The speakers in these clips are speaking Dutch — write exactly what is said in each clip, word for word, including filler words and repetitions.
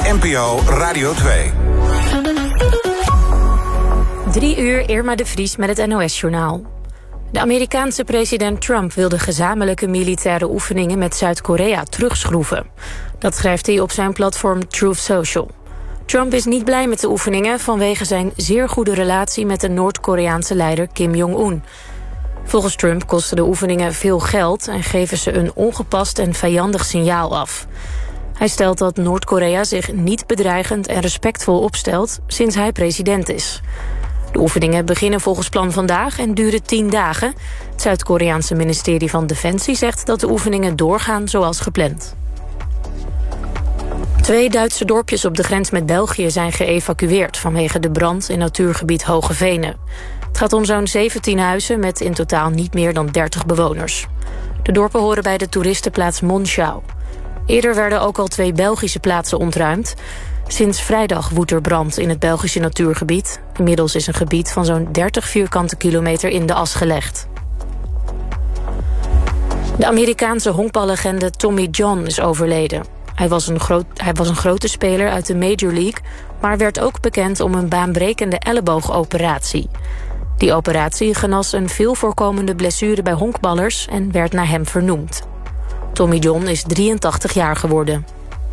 N P O Radio twee. Drie uur, Irma de Vries met het N O S-journaal. De Amerikaanse president Trump wil de gezamenlijke militaire oefeningen met Zuid-Korea terugschroeven. Dat schrijft hij op zijn platform Truth Social. Trump is niet blij met de oefeningen vanwege zijn zeer goede relatie met de Noord-Koreaanse leider Kim Jong-un. Volgens Trump kosten de oefeningen veel geld en geven ze een ongepast en vijandig signaal af. Hij stelt dat Noord-Korea zich niet bedreigend en respectvol opstelt sinds hij president is. De oefeningen beginnen volgens plan vandaag en duren tien dagen. Het Zuid-Koreaanse ministerie van Defensie zegt dat de oefeningen doorgaan zoals gepland. Twee Duitse dorpjes op de grens met België zijn geëvacueerd vanwege de brand in natuurgebied Hoge Venen. Het gaat om zo'n zeventien huizen met in totaal niet meer dan dertig bewoners. De dorpen horen bij de toeristenplaats Monschau. Eerder werden ook al twee Belgische plaatsen ontruimd. Sinds vrijdag woedt er brand in het Belgische natuurgebied. Inmiddels is een gebied van zo'n dertig vierkante kilometer in de as gelegd. De Amerikaanse honkballegende Tommy John is overleden. Hij was, een groot, hij was een grote speler uit de Major League, maar werd ook bekend om een baanbrekende elleboogoperatie. Die operatie genas een veel voorkomende blessure bij honkballers en werd naar hem vernoemd. Tommy John is drieëntachtig jaar geworden.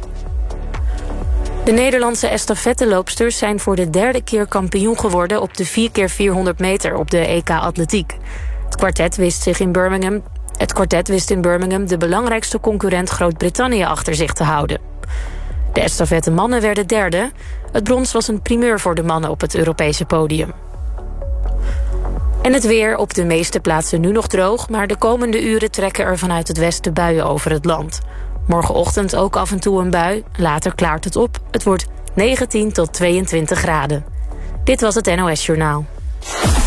De Nederlandse estafetteloopsters zijn voor de derde keer kampioen geworden op de vier keer vierhonderd meter op de E K Atletiek. Het kwartet wist zich in Birmingham, het kwartet wist in Birmingham de belangrijkste concurrent Groot-Brittannië achter zich te houden. De estafette mannen werden derde. Het brons was een primeur voor de mannen op het Europese podium. En het weer, op de meeste plaatsen nu nog droog, maar de komende uren trekken er vanuit het westen buien over het land. Morgenochtend ook af en toe een bui, later klaart het op. Het wordt negentien tot tweeëntwintig graden. Dit was het N O S-journaal.